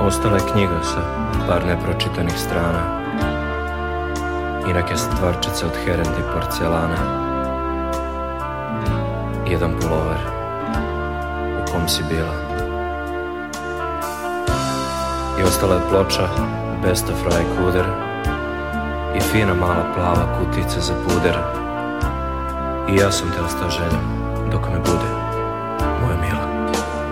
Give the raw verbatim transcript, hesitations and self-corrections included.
Ostala je knjiga sa par nepročitanih strana i neke stvarčice od herenda i porcelana. Jedan pulover u kom si bila. I ostala je ploča Best of Ray Cooder i fina mala plava kutica za puder. I ja sam te ostao željom dok me bude.